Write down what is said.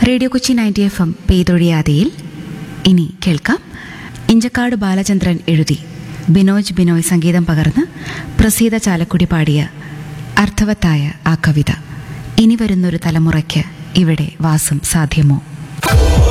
Radio Kochi 90 FM പെയ്തൊഴിയാതെയിൽ ഇനി കേൾക്കാം. ഇഞ്ചക്കാട് ബാലചന്ദ്രൻ എഴുതി ബിനോയ് ബിനോയ് സംഗീതം പകർന്ന് പ്രസീത ചാലക്കുടി പാടിയ അർത്ഥവത്തായ ആ കവിത. ഇനി വരുന്നൊരു തലമുറയ്ക്ക് ഇവിടെ വാസം സാധ്യമോ?